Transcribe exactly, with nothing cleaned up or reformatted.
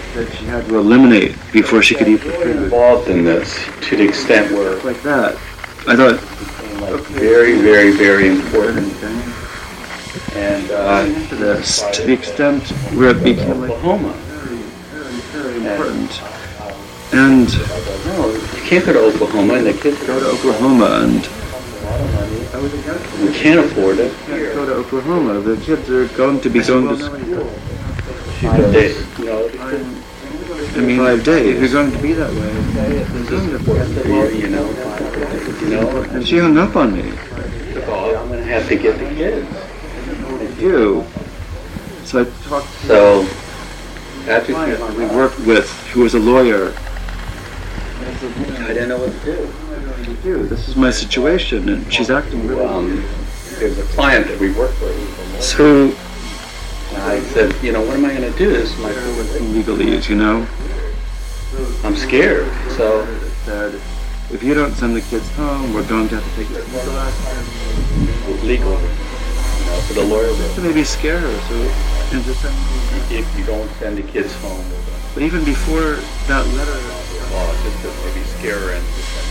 that she had to eliminate before she could eat the food. Involved in this to the extent where Like that. I thought, like very, very, very important. And uh, to this, to the extent where it became like Oklahoma. very important. And No, you can't go to Oklahoma, and the kids go to Oklahoma, and we can't afford it. can't go to Oklahoma. The kids are going to be going to school. They, you know, I mean, five days. If you're going to be that way, they're going to force it. you know, you know. And she hung up on me. Oh, I'm gonna have to get the kids. I do. So I talked to So a that's client what we worked with, who was a lawyer. I didn't know what to do. What do you do? This is my situation, and she's acting really Um, there's a client that we work with. so. And I said, you know, what am I going to do? This is my Legalese, you know. I'm scared. So Said, if you don't send the kids home, we're going to have to take it legal, you know, for the lawyer. to maybe scare her. So, and just send, If you don't send the kids home, but even before that letter, well, just to maybe scare her and